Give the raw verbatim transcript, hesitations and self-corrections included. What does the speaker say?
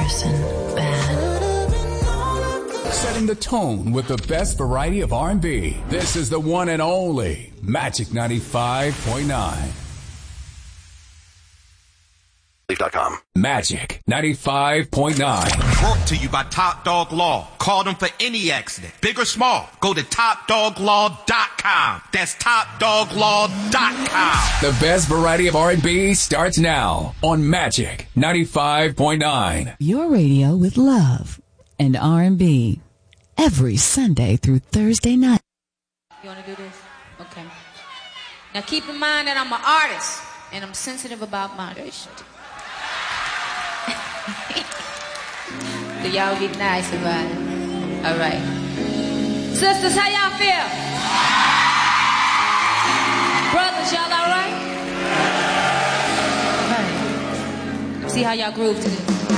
person bad. Setting the tone with the best variety of R and B. This is the one and only Magic ninety-five point nine. Magic ninety-five point nine. Brought to you by Top Dog Law. Call them for any accident, big or small. Go to top dog law dot com. That's top dog law dot com. The best variety of R and B starts now on Magic ninety-five point nine. Your radio with love and R and B every Sunday through Thursday night. You want to do this? Okay. Now keep in mind that I'm an artist and I'm sensitive about moderation. So y'all get nice about it. All right. Sisters, how y'all feel? Brothers, y'all all right? All right. See how y'all groove to this.